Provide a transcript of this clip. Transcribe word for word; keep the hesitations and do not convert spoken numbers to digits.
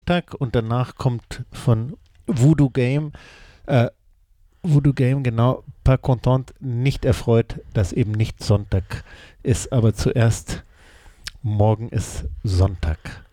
Freitag und danach kommt von Voodoo Game, äh, Voodoo Game, genau, Pas Content, nicht erfreut, dass eben nicht Sonntag ist, aber zuerst morgen ist Sonntag.